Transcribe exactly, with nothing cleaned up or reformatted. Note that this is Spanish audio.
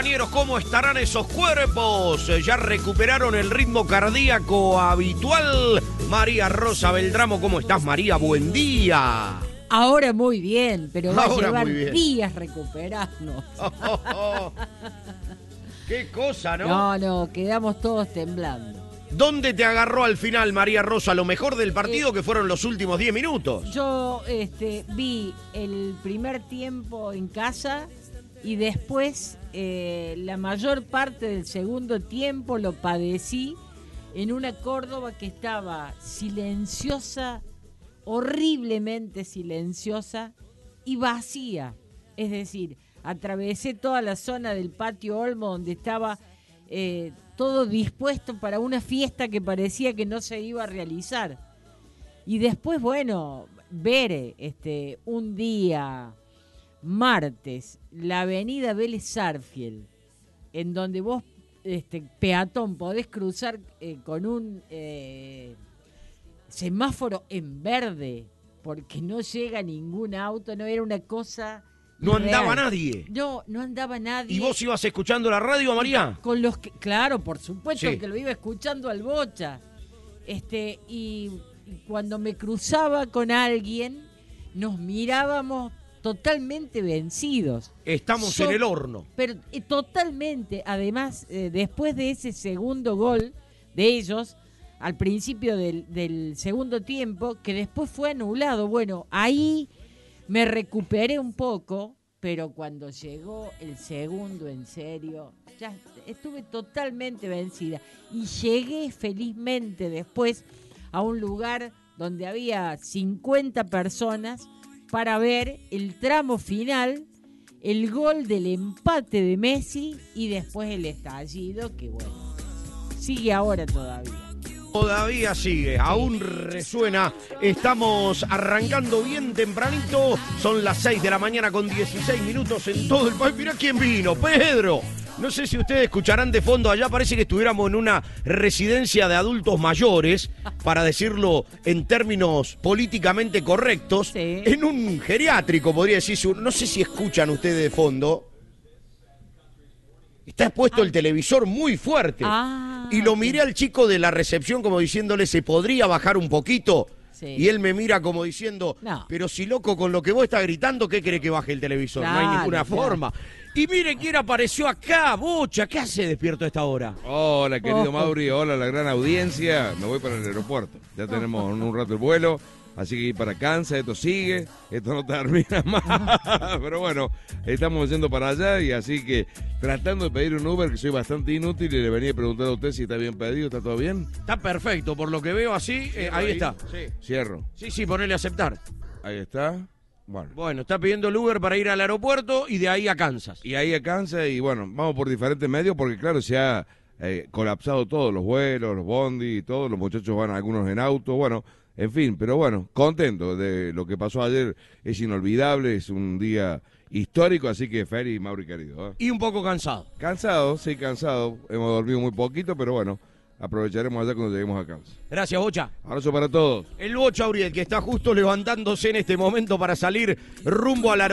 compañeros, ¿cómo estarán esos cuerpos? ¿Ya recuperaron el ritmo cardíaco habitual? María Rosa Beltramo, ¿cómo estás, María? Buen día. Ahora muy bien, pero va Ahora a llevar muy bien. días recuperarnos. Oh, oh, oh. Qué cosa, ¿no? No, no, quedamos todos temblando. ¿Dónde te agarró al final, María Rosa, lo mejor del partido, Eh, que fueron los últimos diez minutos? Yo este, vi el primer tiempo en casa y después eh, la mayor parte del segundo tiempo lo padecí en una Córdoba que estaba silenciosa, horriblemente silenciosa y vacía. Es decir, atravesé toda la zona del Patio Olmo donde estaba eh, todo dispuesto para una fiesta que parecía que no se iba a realizar. Y después, bueno, ver este un día, martes, la avenida Vélez Sarsfield, en donde vos, este peatón, podés cruzar eh, con un eh, semáforo en verde, porque no llega ningún auto, no era una cosa... No andaba real. nadie. No, no andaba nadie. ¿Y vos ibas escuchando la radio, María? Con los que, claro, por supuesto Sí. que lo iba escuchando al Bocha. Este, y, y cuando me cruzaba con alguien, nos mirábamos totalmente vencidos. Estamos So- en el horno. Pero eh, totalmente, además, eh, después de ese segundo gol de ellos, al principio del, del segundo tiempo, que después fue anulado, bueno, ahí me recuperé un poco, pero cuando llegó el segundo, en serio, ya estuve totalmente vencida. Y llegué felizmente después a un lugar donde había cincuenta personas para ver el tramo final, el gol del empate de Messi y después el estallido, que bueno, sigue ahora todavía. Todavía sigue, aún resuena. Estamos arrancando bien tempranito. Son las seis de la mañana con dieciséis minutos en todo el país. Mirá quién vino, Pedro. No sé si ustedes escucharán de fondo allá. Parece que estuviéramos en una residencia de adultos mayores, para decirlo en términos políticamente correctos. Sí. En un geriátrico, podría decirse. No sé si escuchan ustedes de fondo. Está expuesto el televisor muy fuerte. Ah, Y lo ok. miré al chico de la recepción como diciéndole, ¿se podría bajar un poquito? Sí. Y él me mira como diciendo, No. pero si loco, con lo que vos estás gritando, ¿qué cree que baje el televisor? no hay Claro, ninguna claro. forma. Y mire quién apareció acá, Bocha. ¿Qué hace despierto a esta hora? Hola, querido Ojo. Mauri, hola, la gran audiencia. Me voy para el aeropuerto. Ya tenemos en un rato el vuelo, así que ir para Kansas, esto sigue, esto no termina más. Pero bueno, estamos yendo para allá y así que tratando de pedir un Uber, que soy bastante inútil, y le venía a preguntar a usted si está bien pedido, ¿está todo bien? Está perfecto, por lo que veo así, eh, Cierro ahí ahí. está. Sí, Cierro. sí, sí, ponele a aceptar. Ahí está. Bueno. Bueno, está pidiendo el Uber para ir al aeropuerto y de ahí a Kansas. Y ahí a Kansas y bueno, vamos por diferentes medios porque claro, se ha eh, colapsado todo, los vuelos, los bondi y todo, los muchachos van algunos en auto, bueno, en fin, pero bueno, contento de lo que pasó ayer, es inolvidable, es un día histórico, así que Feri y Mauri querido. ¿eh? Y un poco cansado. Cansado, sí, cansado, hemos dormido muy poquito, pero bueno, aprovecharemos allá cuando lleguemos a Kansas. Gracias, Bocha. Abrazo para todos. El Bocha Uriel, que está justo levantándose en este momento para salir rumbo al aeropuerto.